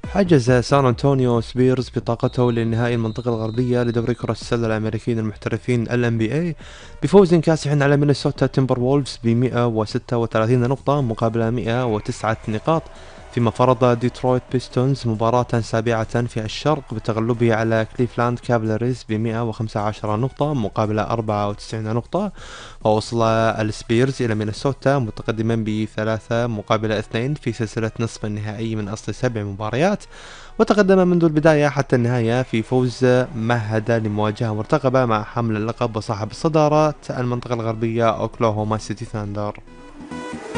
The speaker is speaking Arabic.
حجز سان أنطونيو سبيرز بطاقته لنهائي المنطقة الغربية لدوري كرة السلة الأمريكيين المحترفين ال NBA بفوز كاسح على مينيسوتا تيمبر وولفز ب 136 نقطة مقابل 109 نقاط، فيما فرض ديترويت بيستونز مباراة سابعة في الشرق بتغلبه على كليفلاند كافلريز ب 115 نقطة مقابل 94 نقطة. ووصل السبيرز إلى مينيسوتا متقدما بثلاثة مقابل 2 في سلسلة نصف النهائي من أصل 7 مباريات، وتقدم منذ البداية حتى النهاية في فوز مهد لمواجهة مرتقبة مع حامل اللقب وصاحب الصدارة المنطقة الغربية أوكلاهوما سيتي ثاندر.